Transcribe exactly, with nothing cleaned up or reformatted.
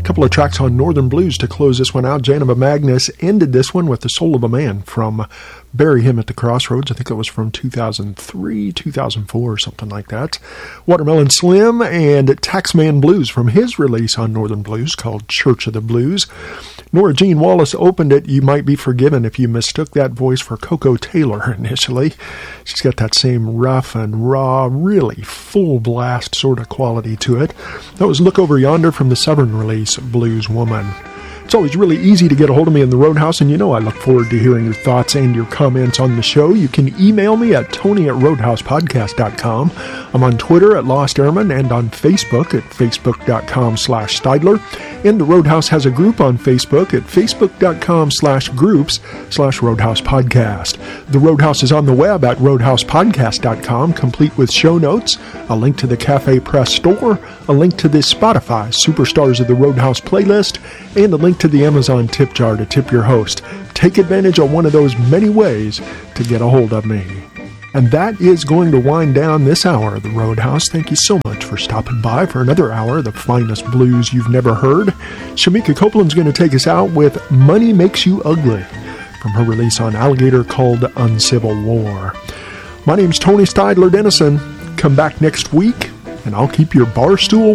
couple of tracks on Northern Blues to close this one out. Janima Magnus ended this one with The Soul of a Man from Bury Him at the Crossroads. I think it was from two thousand three, two thousand four, or something like that. Watermelon Slim and Taxman Blues from his release on Northern Blues called Church of the Blues. Nora Jean Wallace opened it. You might be forgiven if you mistook that voice for Coco Taylor initially. She's got that same rough and raw, really full blast sort of quality to it. That was Look Over Yonder from the Southern release, Blues Woman. It's always really easy to get a hold of me in the Roadhouse, and you know I look forward to hearing your thoughts and your comments on the show. You can email me at tony at roadhouse podcast dot com. I'm on Twitter at Lost Airman and on Facebook at facebook.com slash Steidler. And the Roadhouse has a group on Facebook at facebook.com slash groups slash Roadhouse Podcast. The Roadhouse is on the web at roadhouse podcast dot com, complete with show notes, a link to the Cafe Press store, a link to the Spotify Superstars of the Roadhouse playlist, and a link to the Amazon tip jar to tip your host. Take advantage of one of those many ways to get a hold of me. And that is going to wind down this hour of the Roadhouse. Thank you so much for stopping by for another hour of the finest blues you've never heard. Shamika Copeland's going to take us out with Money Makes You Ugly from her release on Alligator called Uncivil War. My name's Tony Steidler Dennison. Come back next week and I'll keep your bar stool